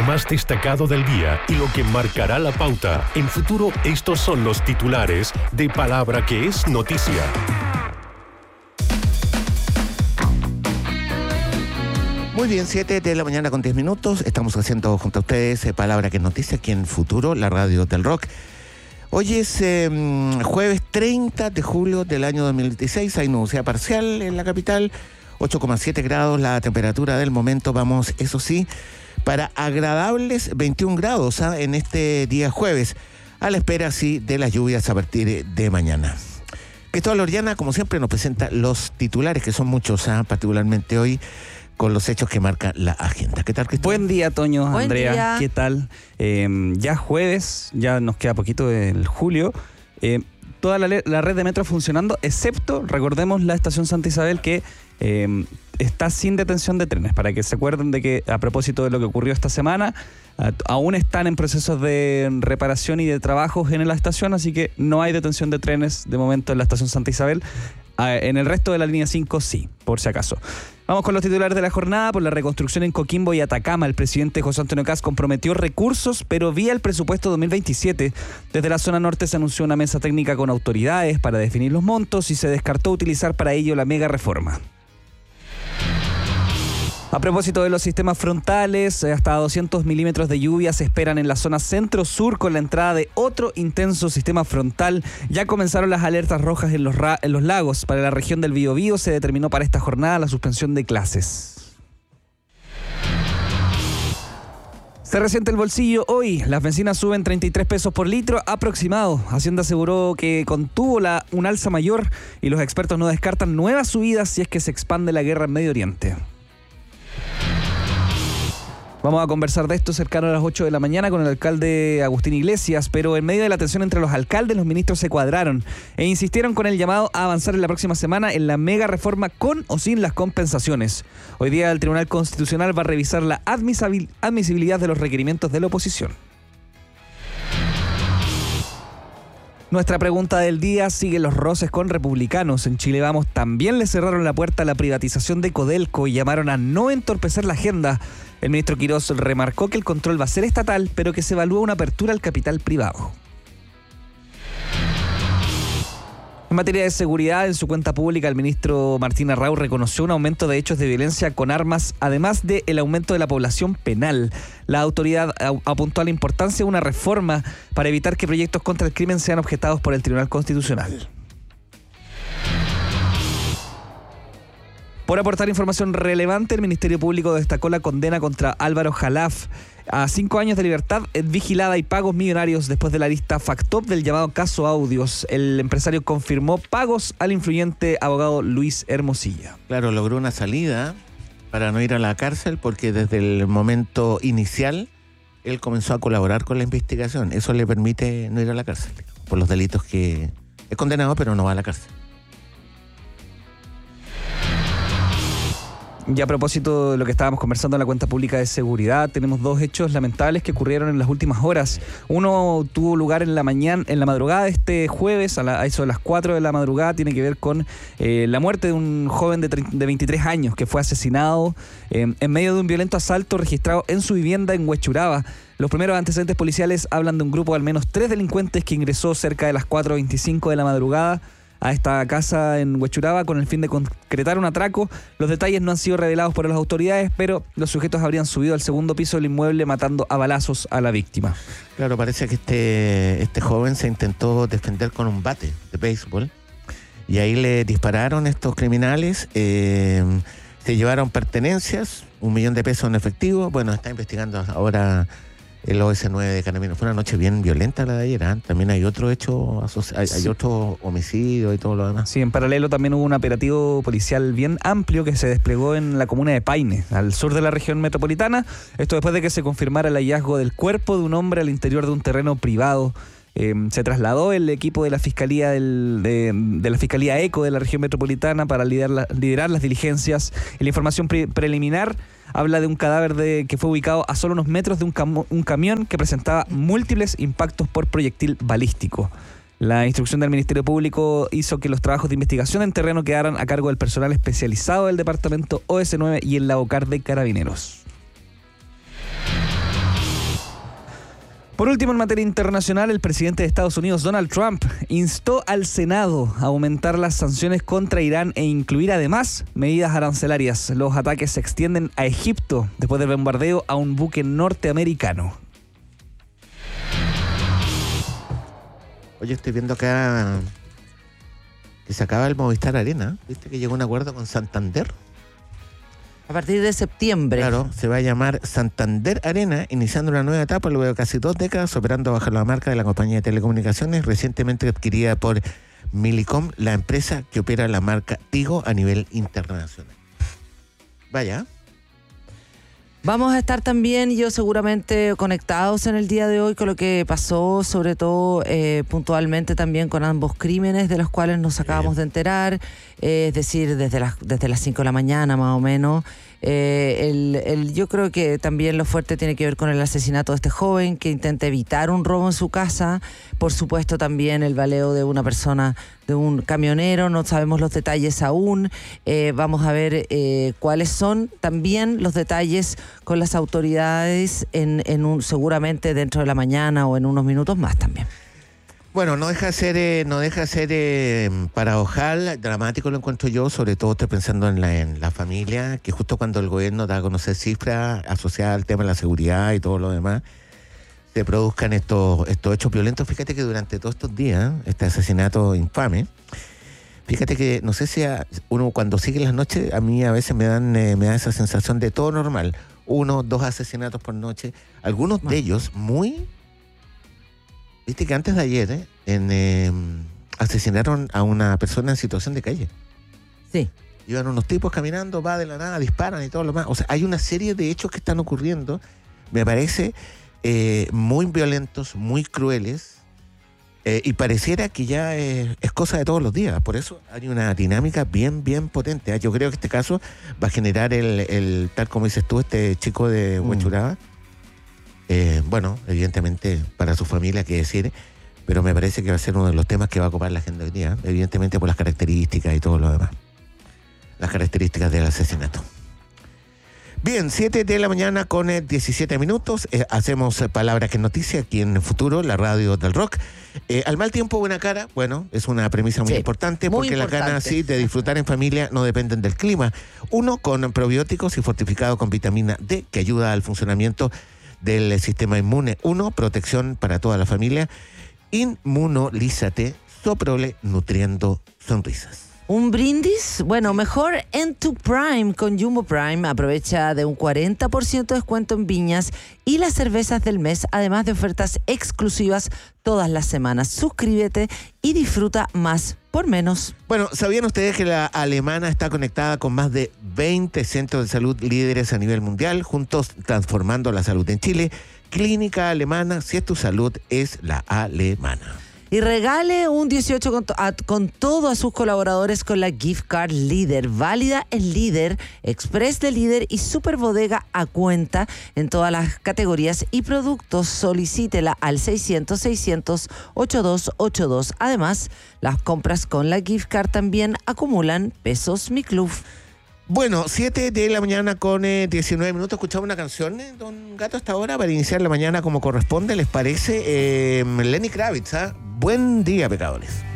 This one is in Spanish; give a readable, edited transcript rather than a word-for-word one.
más destacado del día y lo que marcará la pauta. En Futuro, estos son los titulares de Palabra que es noticia. Muy bien, 7 de la mañana con 10 minutos. Estamos haciendo junto a ustedes Palabra que es noticia aquí en Futuro, la radio del rock. Hoy es jueves 30 de julio del año 2016. Hay nubosidad parcial en la capital. 8,7 grados la temperatura del momento. Vamos, eso sí, para agradables 21 grados en este día jueves, a la espera, sí, de las lluvias a partir de mañana. Cristóbal Orellana, como siempre, nos presenta los titulares, que son muchos, particularmente hoy, con los hechos que marca la agenda. ¿Qué tal, Cristóbal? Buen día, Toño, Buen Andrea. día. ¿Qué tal? Ya jueves, ya nos queda poquito del julio. Toda la red de metro funcionando, excepto, recordemos, la estación Santa Isabel, que está sin detención de trenes. Para que se acuerden de que, a propósito de lo que ocurrió esta semana, aún están en procesos de reparación y de trabajos en la estación, así que no hay detención de trenes de momento en la estación Santa Isabel. En el resto de la línea 5 sí, por si acaso. Vamos con los titulares de la jornada. Por la reconstrucción en Coquimbo y Atacama, el presidente José Antonio Kast comprometió recursos, pero vía el presupuesto 2027. Desde la zona norte se anunció una mesa técnica con autoridades para definir los montos y se descartó utilizar para ello la mega reforma. A propósito de los sistemas frontales, hasta 200 milímetros de lluvia se esperan en la zona centro-sur con la entrada de otro intenso sistema frontal. Ya comenzaron las alertas rojas en los lagos. Para la región del Biobío se determinó para esta jornada la suspensión de clases. Se resiente el bolsillo hoy. Las bencinas suben 33 pesos por litro aproximado. Hacienda aseguró que contuvo un alza mayor y los expertos no descartan nuevas subidas si es que se expande la guerra en Medio Oriente. Vamos a conversar de esto cercano a las 8 de la mañana con el alcalde Agustín Iglesias, pero en medio de la tensión entre los alcaldes, los ministros se cuadraron e insistieron con el llamado a avanzar en la próxima semana en la mega reforma con o sin las compensaciones. Hoy día el Tribunal Constitucional va a revisar la admisibilidad de los requerimientos de la oposición. Nuestra pregunta del día: sigue los roces con republicanos. En Chile Vamos también le cerraron la puerta a la privatización de Codelco y llamaron a no entorpecer la agenda. El ministro Quirós remarcó que el control va a ser estatal, pero que se evalúa una apertura al capital privado. En materia de seguridad, en su cuenta pública, el ministro Martín Arrau reconoció un aumento de hechos de violencia con armas, además del aumento de la población penal. La autoridad apuntó a la importancia de una reforma para evitar que proyectos contra el crimen sean objetados por el Tribunal Constitucional. Por aportar información relevante, el Ministerio Público destacó la condena contra Álvaro Jalaf a 5 años de libertad vigilada y pagos millonarios después de la lista FACTOP del llamado caso Audios. El empresario confirmó pagos al influyente abogado Luis Hermosilla. Claro, logró una salida para no ir a la cárcel porque desde el momento inicial él comenzó a colaborar con la investigación. Eso le permite no ir a la cárcel por los delitos que es condenado, pero no va a la cárcel. Y a propósito de lo que estábamos conversando en la cuenta pública de seguridad, tenemos 2 hechos lamentables que ocurrieron en las últimas horas. Uno tuvo lugar en la madrugada de este jueves, a eso de las 4 de la madrugada. Tiene que ver con la muerte de un joven de 23 años que fue asesinado en medio de un violento asalto registrado en su vivienda en Huechuraba. Los primeros antecedentes policiales hablan de un grupo de al menos 3 delincuentes que ingresó cerca de las 4:25 de la madrugada a esta casa en Huechuraba con el fin de concretar un atraco. Los detalles no han sido revelados por las autoridades, pero los sujetos habrían subido al segundo piso del inmueble matando a balazos a la víctima. Claro, parece que este joven se intentó defender con un bate de béisbol y ahí le dispararon estos criminales, se llevaron pertenencias, 1 millón de pesos en efectivo. Bueno, está investigando ahora el OS9 de Carabineros. Fue una noche bien violenta la de ayer, ¿eh? También hay otro hecho, hay otro homicidio y todo lo demás. Sí, en paralelo también hubo un operativo policial bien amplio que se desplegó en la comuna de Paine, al sur de la región metropolitana. Esto después de que se confirmara el hallazgo del cuerpo de un hombre al interior de un terreno privado. Se trasladó el equipo de la Fiscalía de la Fiscalía ECO de la región metropolitana para liderar las diligencias. Y la información preliminar habla de un cadáver que fue ubicado a solo unos metros de un camión que presentaba múltiples impactos por proyectil balístico. La instrucción del Ministerio Público hizo que los trabajos de investigación en terreno quedaran a cargo del personal especializado del departamento OS9 y el Lavocar de Carabineros. Por último, en materia internacional, el presidente de Estados Unidos, Donald Trump, instó al Senado a aumentar las sanciones contra Irán e incluir además medidas arancelarias. Los ataques se extienden a Egipto después del bombardeo a un buque norteamericano. Oye, estoy viendo acá que se acaba el Movistar Arena. ¿Viste que llegó a un acuerdo con Santander? A partir de septiembre. Claro, se va a llamar Santander Arena, iniciando una nueva etapa luego de casi 2 décadas operando bajo la marca de la compañía de telecomunicaciones recientemente adquirida por Millicom, la empresa que opera la marca Tigo a nivel internacional. Vaya. Vamos a estar también, yo seguramente, conectados en el día de hoy con lo que pasó, sobre todo puntualmente también con ambos crímenes de los cuales nos acabamos de enterar, es decir, desde las 5 de la mañana más o menos. Yo creo que también lo fuerte tiene que ver con el asesinato de este joven que intenta evitar un robo en su casa. Por supuesto también el baleo de una persona, de un camionero, no sabemos los detalles aún. Vamos a ver cuáles son también los detalles con las autoridades seguramente dentro de la mañana o en unos minutos más también. Bueno, no deja de ser paradojal, dramático lo encuentro yo, sobre todo estoy pensando en la familia, que justo cuando el gobierno da a conocer cifras asociadas al tema de la seguridad y todo lo demás, se produzcan estos hechos violentos. Fíjate que durante todos estos días, este asesinato infame, fíjate que no sé si uno cuando sigue las noches, a mí a veces me da esa sensación de todo normal, 1, 2 asesinatos por noche, algunos de ellos muy... Viste que antes de ayer asesinaron a una persona en situación de calle. Sí. Iban unos tipos caminando, va de la nada, disparan y todo lo más. O sea, hay una serie de hechos que están ocurriendo, me parece, muy violentos, muy crueles, y pareciera que ya es cosa de todos los días. Por eso hay una dinámica bien, bien potente. Yo creo que este caso va a generar el tal como dices tú, este chico de Huechuraba. Bueno, evidentemente para su familia, qué decir, pero me parece que va a ser uno de los temas que va a ocupar la agenda hoy día, evidentemente por las características y todo lo demás. Las características del asesinato. Bien, 7 de la mañana con 17 minutos. Hacemos Palabra que es Noticia aquí en Futuro, la radio del rock. Al mal tiempo, buena cara. Bueno, es una premisa muy importante porque las ganas de disfrutar en familia no dependen del clima. Uno, con probióticos y fortificado con vitamina D, que ayuda al funcionamiento del sistema inmune. 1, protección para toda la familia. Inmunolízate, Soprole, nutriendo sonrisas. ¿Un brindis? Bueno, mejor en tu Prime con Jumbo Prime. Aprovecha de un 40% de descuento en viñas y las cervezas del mes, además de ofertas exclusivas todas las semanas. Suscríbete y disfruta más por menos. Bueno, ¿sabían ustedes que la alemana está conectada con más de 20 centros de salud líderes a nivel mundial, juntos transformando la salud en Chile? Clínica Alemana, si es tu salud, es la alemana. Y regale un 18 con todo a sus colaboradores con la Gift Card Líder, válida en Líder, Express de Líder y Super Bodega a cuenta en todas las categorías y productos. Solicítela al 600-600-8282. Además, las compras con la Gift Card también acumulan pesos Mi Club. Bueno, 7 de la mañana con 19 minutos. Escuchamos una canción, don Gato, hasta ahora, para iniciar la mañana como corresponde. ¿Les parece? Lenny Kravitz, Buen día, pecadores.